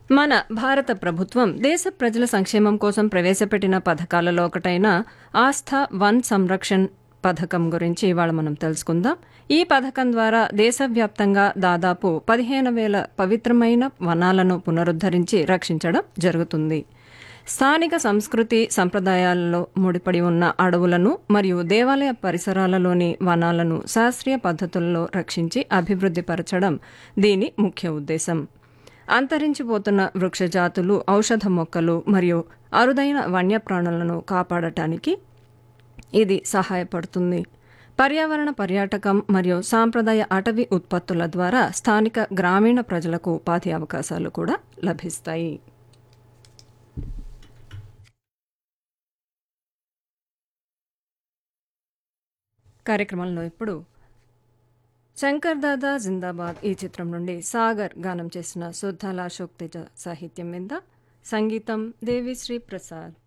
మన భారత ప్రభుత్వం దేశ ప్రజల సంక్షేమం కోసం ప్రవేశపెట్టిన పథకాలలో ఒకటైన ఆస్థా వన్ సంరక్షణ్ పథకం గురించి ఇవాళ మనం తెలుసుకుందాం. ఈ పథకం ద్వారా దేశవ్యాప్తంగా దాదాపు 15,000 పవిత్రమైన వనాలను పునరుద్ధరించి రక్షించడం జరుగుతుంది. స్థానిక సంస్కృతి సంప్రదాయాలలో ముడిపడి ఉన్న అడవులను మరియు దేవాలయ పరిసరాలలోని వనాలను శాస్త్రీయ పద్ధతుల్లో రక్షించి అభివృద్ధిపరచడం దీని ముఖ్య ఉద్దేశం. అంతరించిపోతున్న వృక్షజాతులు, ఔషధ మొక్కలు మరియు అరుదైన వన్యప్రాణులను కాపాడటానికి ఇది సహాయపడుతుంది. పర్యావరణ పర్యాటకం మరియు సాంప్రదాయ అటవీ ఉత్పత్తుల ద్వారా స్థానిక గ్రామీణ ప్రజలకు ఉపాధి అవకాశాలు కూడా లభిస్తాయి. కార్యక్రమంలో ఇప్పుడు శంకర్ దాదా జిందాబాద్ ఈ చిత్రం నుండి సాగర్ గానం చేసిన సుద్దాల అశోక్ తేజ సాహిత్యం మీద, సంగీతం దేవిశ్రీ ప్రసాద్.